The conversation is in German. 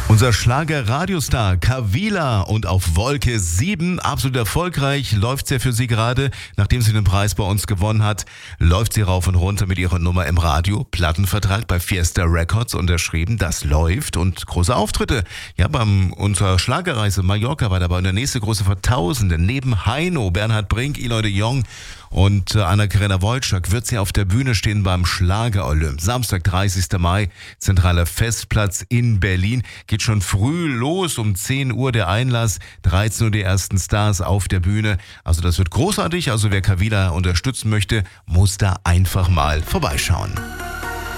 Unser Schlager-Radiostar Kavila und auf Wolke 7, absolut erfolgreich, läuft's ja für sie gerade. Nachdem sie den Preis bei uns gewonnen hat, läuft sie rauf und runter mit ihrer Nummer im Radio. Plattenvertrag bei Fiesta Records unterschrieben, das läuft und große Auftritte. Ja, beim unserer Schlagerreise Mallorca war dabei und der nächste große Vertausende. Neben Heino, Bernhard Brink, Eloy de Jong und Anna-Karina Wojcik wird sie auf der Bühne stehen beim Schlager-Olymp. Samstag, 30. Mai, zentraler Festplatz in Berlin. Geht schon früh los, um 10 Uhr der Einlass, 13 Uhr die ersten Stars auf der Bühne. Also das wird großartig. Also wer Kavila unterstützen möchte, muss da einfach mal vorbeischauen.